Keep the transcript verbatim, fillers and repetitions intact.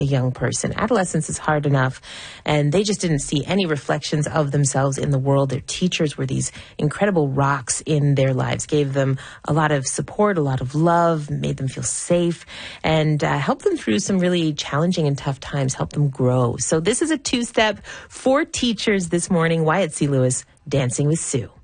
a young person. Adolescence is hard enough, and they just didn't see any reflections of themselves in the world. Their teachers were these incredible rocks in their lives, gave them a lot of support, a lot of love, made them feel safe, and uh, helped them through some really challenging and tough times, helped them grow. So this is a two-step for teachers this morning. Wyatt C. Lewis, Dancing with Sue.